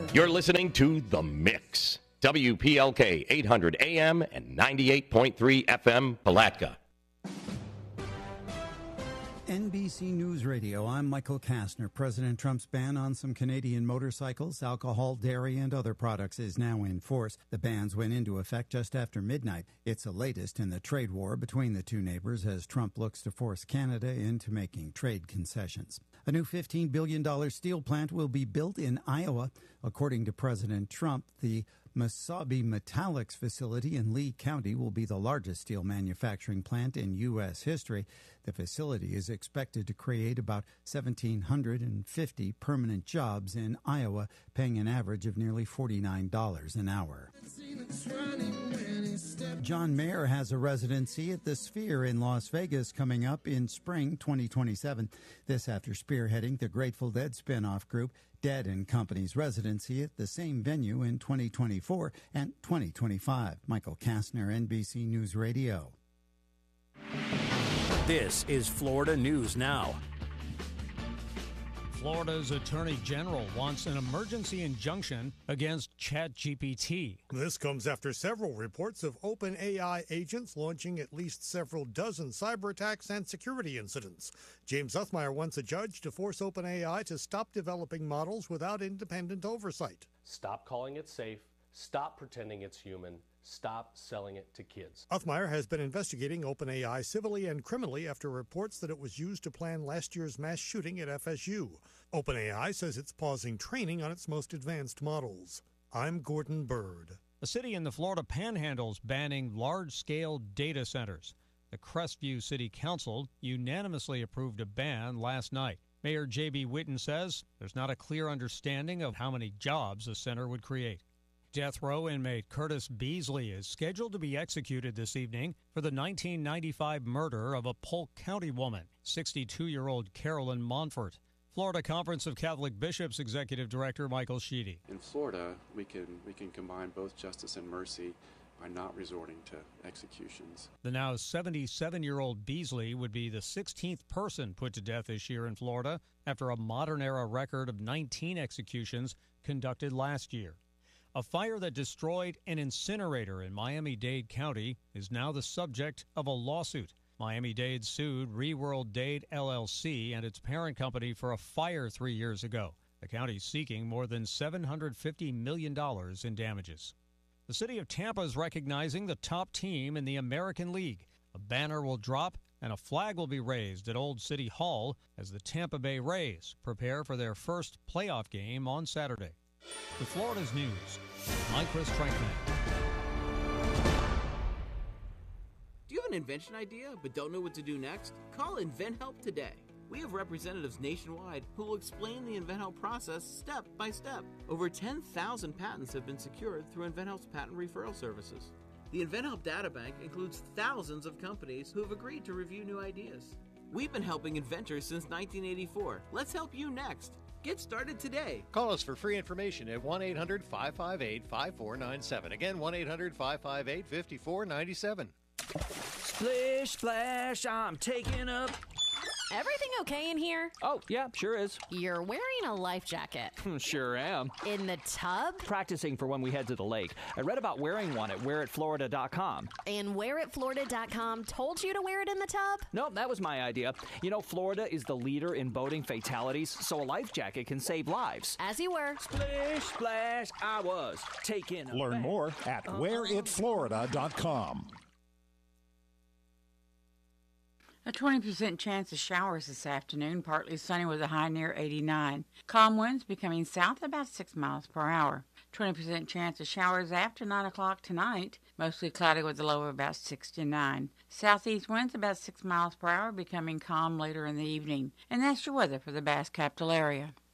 You're listening to The Mix. WPLK 800 AM and 98.3 FM, Palatka. NBC News Radio, I'm Michael Kastner. President Trump's ban on some Canadian motorcycles, alcohol, dairy, and other products is now in force. The bans went into effect just after midnight. It's the latest in the trade war between the two neighbors as Trump looks to force Canada into making trade concessions. A new $15 billion steel plant will be built in Iowa. According to President Trump, the Mesabi Metallics facility in Lee County will be the largest steel manufacturing plant in U.S. history. The facility is expected to create about 1,750 permanent jobs in Iowa, paying an average of nearly $49 an hour. John Mayer has a residency at the Sphere in Las Vegas coming up in spring 2027. This after spearheading the Grateful Dead spin-off group Dead & Company's residency at the same venue in 2024 and 2025. Michael Kastner, NBC News Radio. This is Florida News Now. Florida's Attorney General wants an emergency injunction against ChatGPT. This comes after several reports of OpenAI agents launching at least several dozen cyber attacks and security incidents. James Uthmeier wants a judge to force OpenAI to stop developing models without independent oversight. Stop calling it safe. Stop pretending it's human. Stop selling it to kids. Uthmeier has been investigating OpenAI civilly and criminally after reports that it was used to plan last year's mass shooting at FSU. OpenAI says it's pausing training on its most advanced models. I'm Gordon Bird. A city in the Florida Panhandle is banning large-scale data centers. The Crestview City Council unanimously approved a ban last night. Mayor J.B. Whitten says there's not a clear understanding of how many jobs the center would create. Death row inmate Curtis Beasley is scheduled to be executed this evening for the 1995 murder of a Polk County woman, 62-year-old Carolyn Monfort. Florida Conference of Catholic Bishops Executive Director Michael Sheedy. In Florida, we can combine both justice and mercy by not resorting to executions. The now 77-year-old Beasley would be the 16th person put to death this year in Florida after a modern-era record of 19 executions conducted last year. A fire that destroyed an incinerator in Miami-Dade County is now the subject of a lawsuit. Miami-Dade sued Reworld Dade LLC and its parent company for a fire 3 years ago. The county's seeking more than $750 million in damages. The city of Tampa is recognizing the top team in the American League. A banner will drop and a flag will be raised at Old City Hall as the Tampa Bay Rays prepare for their first playoff game on Saturday. With Florida's News, I'm Chris Frankman. Do you have an invention idea but don't know what to do next? Call InventHelp today. We have representatives nationwide who will explain the InventHelp process step by step. Over 10,000 patents have been secured through InventHelp's patent referral services. The InventHelp databank includes thousands of companies who have agreed to review new ideas. We've been helping inventors since 1984. Let's help you next. Get started today. Call us for free information at 1-800-558-5497. Again, 1-800-558-5497. Splish, splash, I'm taking up. Everything okay in here? Oh, yeah, sure is. You're wearing a life jacket. Sure am. In the tub? Practicing for when we head to the lake. I read about wearing one at wearitflorida.com. And wearitflorida.com told you to wear it in the tub? Nope, that was my idea. You know, Florida is the leader in boating fatalities, so a life jacket can save lives. As you were. Splish, splash, I was taking a Learn bath. more at wearitflorida.com. A 20% chance of showers this afternoon, partly sunny with a high near 89. Calm winds becoming south about 6 miles per hour. 20% chance of showers after 9 o'clock tonight, mostly cloudy with a low of about 69. Southeast winds about 6 miles per hour, becoming calm later in the evening. And that's your weather for the Bass Capital area.